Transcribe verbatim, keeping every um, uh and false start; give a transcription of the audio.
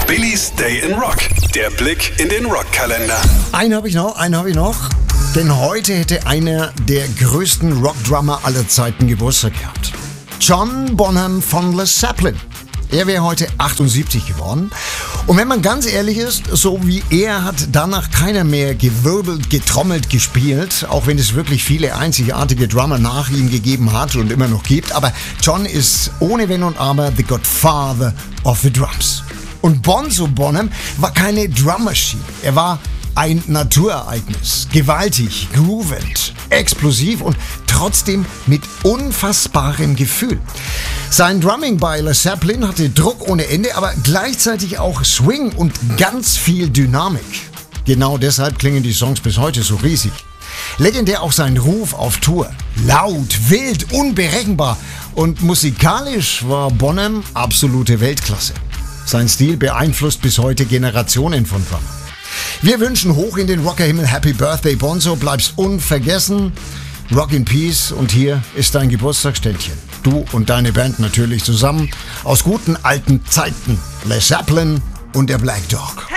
Billys Day in Rock. Der Blick in den Rockkalender. Einen habe ich noch, einen habe ich noch. Denn heute hätte einer der größten Rockdrummer aller Zeiten Geburtstag gehabt. John Bonham von Led Zeppelin. Er wäre heute achtundsiebzig geworden. Und wenn man ganz ehrlich ist, so wie er hat danach keiner mehr gewirbelt, getrommelt, gespielt. Auch wenn es wirklich viele einzigartige Drummer nach ihm gegeben hat und immer noch gibt. Aber John ist ohne Wenn und Aber the Godfather of the Drums. Und Bonzo Bonham war keine Drummaschine. Er war ein Naturereignis. Gewaltig, groovend, explosiv und trotzdem mit unfassbarem Gefühl. Sein Drumming bei Led Zeppelin hatte Druck ohne Ende, aber gleichzeitig auch Swing und ganz viel Dynamik. Genau deshalb klingen die Songs bis heute so riesig. Legendär auch sein Ruf auf Tour. Laut, wild, unberechenbar und musikalisch war Bonham absolute Weltklasse. Sein Stil beeinflusst bis heute Generationen von Drummern. Wir wünschen hoch in den Rockerhimmel Happy Birthday Bonzo, bleibst unvergessen, Rock in Peace und hier ist dein Geburtstagsständchen. Du und deine Band natürlich zusammen aus guten alten Zeiten, Led Zeppelin und der Black Dog.